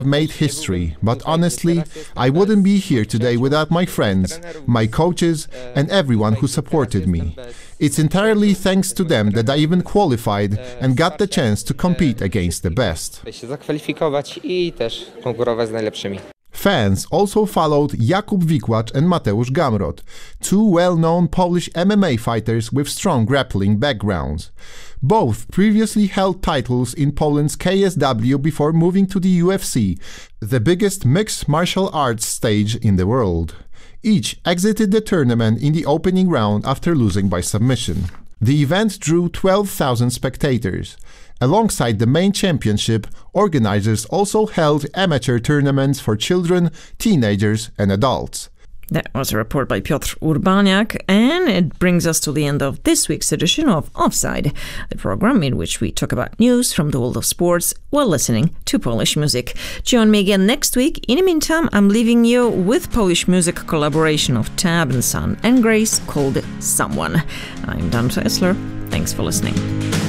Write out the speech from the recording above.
made history, but honestly, I wouldn't be here today without my friends, my coaches, and everyone who supported me. It's entirely thanks to them that I even qualified and got the chance to compete against the best. Fans also followed Jakub Wikłacz and Mateusz Gamrot, two well-known Polish MMA fighters with strong grappling backgrounds. Both previously held titles in Poland's KSW before moving to the UFC, the biggest mixed martial arts stage in the world. Each exited the tournament in the opening round after losing by submission. The event drew 12,000 spectators. Alongside the main championship, organizers also held amateur tournaments for children, teenagers and adults. That was a report by Piotr Urbaniak, and it brings us to the end of this week's edition of Offside, the program in which we talk about news from the world of sports while listening to Polish music. Join me again next week. In the meantime, I'm leaving you with Polish music collaboration of Tab and Son and Grace called Someone. I'm Dan Fessler. Thanks for listening.